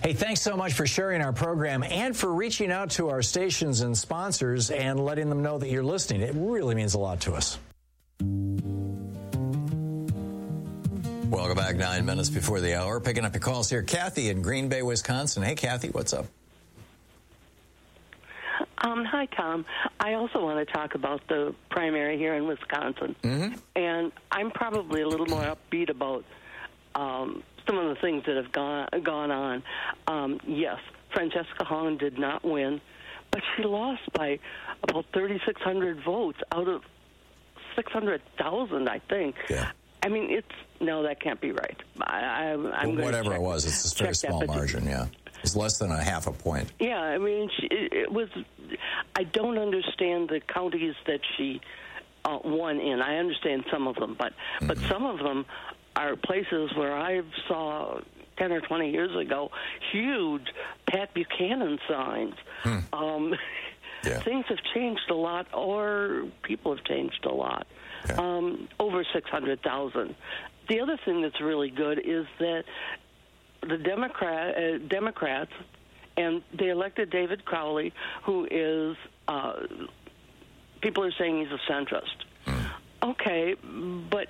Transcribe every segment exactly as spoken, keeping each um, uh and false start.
Hey, thanks so much for sharing our program and for reaching out to our stations and sponsors and letting them know that you're listening. It really means a lot to us. Welcome back, nine minutes before the hour. Picking up your calls here. Kathy in Green Bay, Wisconsin. Hey, Kathy, what's up? Um, hi, Tom. I also want to talk about the primary here in Wisconsin. Mm-hmm. And I'm probably a little more upbeat about um, some of the things that have gone, gone on. Um, yes, Francesca Hahn did not win, but she lost by about thirty-six hundred votes out of six hundred thousand, I think. Yeah. I mean, it's no, that can't be right. I, I, I'm well, going whatever check, it was, it's a very small that, margin, yeah. It's less than a half a point. Yeah, I mean, she, it, it was. I don't understand the counties that she uh, won in. I understand some of them, but mm-hmm. but some of them are places where I saw ten or twenty years ago huge Pat Buchanan signs. Hmm. Um, yeah. Things have changed a lot, or people have changed a lot. Yeah. Um, over six hundred thousand. The other thing that's really good is that the Democrat uh, Democrats, and they elected David Crowley, who is, uh, people are saying he's a centrist. Mm. Okay, but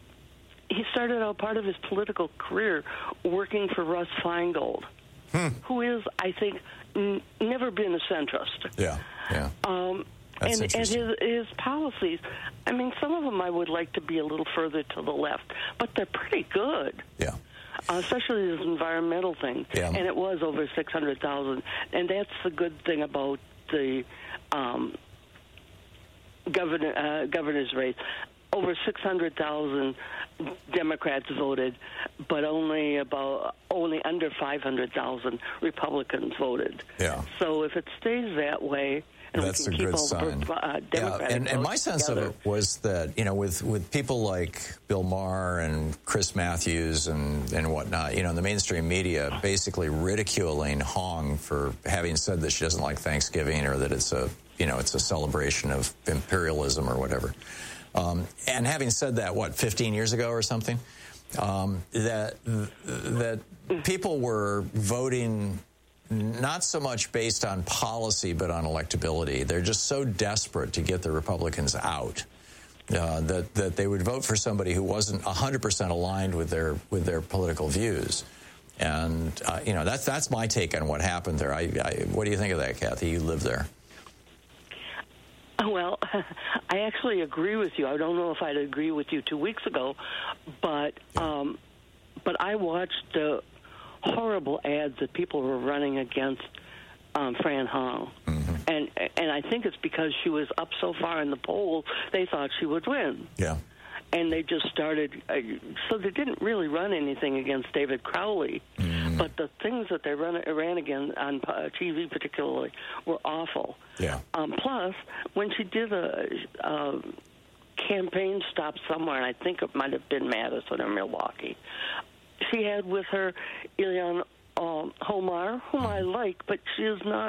he started out part of his political career working for Russ Feingold, hmm. who is, I think, n- never been a centrist. Yeah, yeah. Um, That's and and his, his policies, I mean, some of them I would like to be a little further to the left, but they're pretty good. Yeah. Uh, especially this environmental thing. Yeah. And it was over six hundred thousand. And that's the good thing about the um, governor, uh, governor's race. Over six hundred thousand Democrats voted, but only about only under five hundred thousand Republicans voted. Yeah. So if it stays that way, and that's we a can good keep all sign. The, uh, yeah, and, and my sense together. of it was that, you know, with, with people like Bill Maher and Chris Matthews and, and whatnot, you know, the mainstream media basically ridiculing Hong for having said that she doesn't like Thanksgiving or that it's a, you know, it's a celebration of imperialism or whatever. Um, and having said that, what, fifteen years ago or something, um, that that people were voting not so much based on policy, but on electability. They're just so desperate to get the Republicans out uh, that that they would vote for somebody who wasn't one hundred percent aligned with their with their political views. And uh, you know, that's that's my take on what happened there. I, I, what do you think of that, Kathy? You live there. Well, I actually agree with you. I don't know if I'd agree with you two weeks ago, but um, but I watched the horrible ads that people were running against um, Fran Hong. Mm-hmm. And and I think it's because she was up so far in the polls, they thought she would win. Yeah. And they just started, uh, so they didn't really run anything against David Crowley. Mm-hmm. But the things that they run, ran again on uh, T V particularly were awful. Yeah. Um, plus, when she did a, a campaign stop somewhere, and I think it might have been Madison or Milwaukee, she had with her Ilhan um, Omar, whom I like, but she is not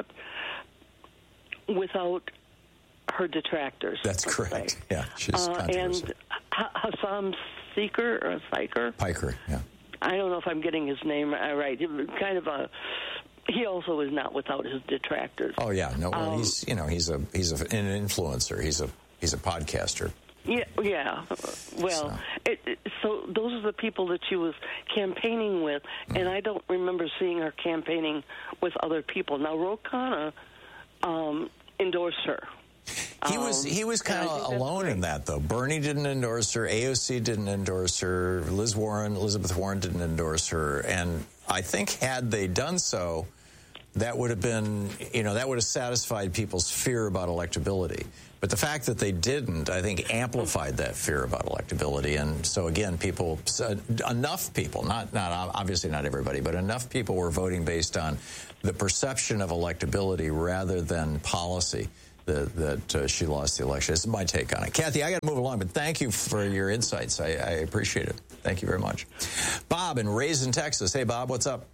without her detractors. That's correct. Say. Yeah, she's uh, controversial. And H- Hassam Seeker or Siker? Piker, yeah. I don't know if I'm getting his name right. He was kind of a. He also is not without his detractors. Oh yeah, no. Well, um, he's you know he's a he's a, an influencer. He's a he's a podcaster. Yeah, yeah. Well, So. It, it, so those are the people that she was campaigning with, mm. and I don't remember seeing her campaigning with other people. Now, Ro Khanna um, endorsed her. He was he was kind of alone in that, though. Bernie didn't endorse her. A O C didn't endorse her. Liz Warren, Elizabeth Warren didn't endorse her. And I think had they done so, that would have been, you know, that would have satisfied people's fear about electability. But the fact that they didn't, I think, amplified that fear about electability. And so, again, people, enough people, not, not obviously not everybody, but enough people were voting based on the perception of electability rather than policy. That, that uh, she lost the election. This is my take on it. Kathy, I got to move along, but thank you for your insights. I, I appreciate it. Thank you very much. Bob in Raisin, Texas. Hey, Bob, what's up?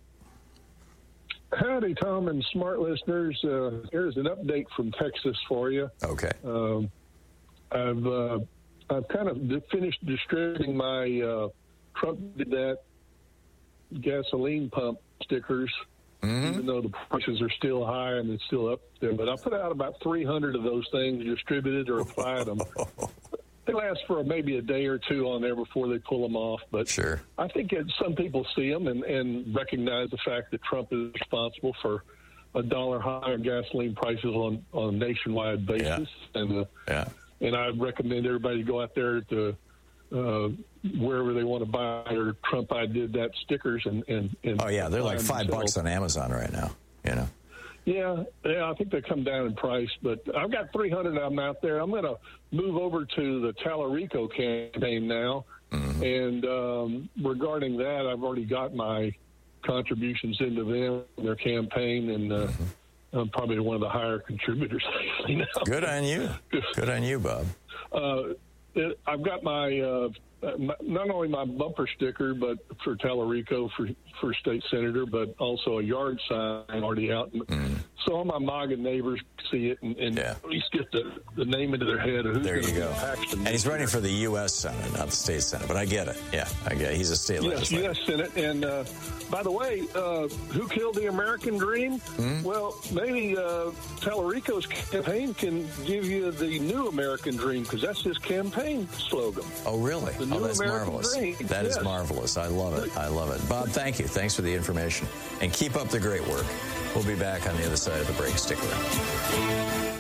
Howdy, Tom and smart listeners. Uh, here's an update from Texas for you. Okay. Um, I've uh, I've kind of finished distributing my uh, Trump did that gasoline pump stickers mm-hmm. even though the prices are still high and it's still up there. But I put out about three hundred of those things, distributed or applied them. They last for maybe a day or two on there before they pull them off. But sure. I think it, some people see them and, and recognize the fact that Trump is responsible for a dollar higher gasoline prices on, on a nationwide basis. Yeah. And uh, yeah. and I recommend everybody go out there to uh, wherever they want to buy their Trump I Did That stickers. and, and, and Oh, yeah, they're like five bucks on Amazon right now, you know. Yeah, yeah, I think they come down in price, but I've got three hundred of them out there. I'm going to move over to the Tallarico campaign now, mm-hmm. and um, regarding that, I've already got my contributions into them, their campaign, and uh, mm-hmm. I'm probably one of the higher contributors actually now. Good on you. Good on you, Bob. Uh, it, I've got my, uh, my not only my bumper sticker, but for Tallarico for for state senator, but also a yard sign already out. Mm. So all my MAGA neighbors see it and, and yeah. at least get the, the name into their head. Of who's there you go. And he's running for the U S Senate, not the state Senate. But I get it. Yeah, I get it. He's a state yes, legislator. U S Senate. And uh, by the way, uh, who killed the American dream? Mm. Well, maybe uh, Tallarico's campaign can give you the new American dream, because that's his campaign slogan. Oh, really? The new oh, that's American marvelous. Dream. That yes. is marvelous. I love it. I love it. Bob, thank you. Thanks for the information. And keep up the great work. We'll be back on the other side of the break. Stick around.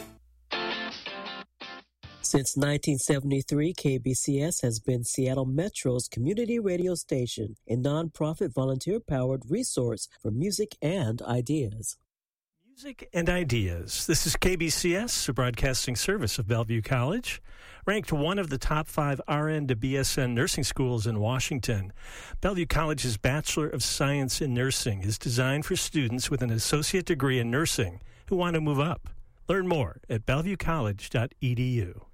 Since nineteen seventy-three, K B C S has been Seattle Metro's community radio station, a nonprofit volunteer-powered resource for music and ideas. Music and ideas. This is K B C S, a broadcasting service of Bellevue College, ranked one of the top five R N to B S N nursing schools in Washington. Bellevue College's Bachelor of Science in Nursing is designed for students with an associate degree in nursing who want to move up. Learn more at bellevue college dot e d u.